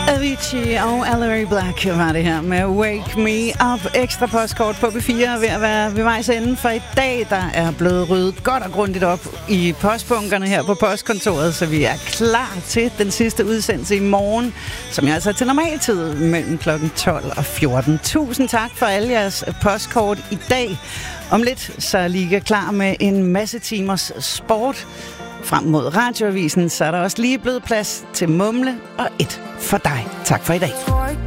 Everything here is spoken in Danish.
Avicii og Ellery Black var det her med Wake Me Up. Ekstra postkort på B4 ved at være ved vejs ende for i dag. Der er blevet ryddet godt og grundigt op i postbunkerne her på postkontoret, så vi er klar til den sidste udsendelse i morgen, som er altså til normaltid mellem kl. 12 og 14. Tusind tak for alle jeres postkort i dag. Om lidt så er Liga klar med en masse timers sport. Frem mod radioavisen, så er der også lige blevet plads til Mumle og et for dig. Tak for i dag.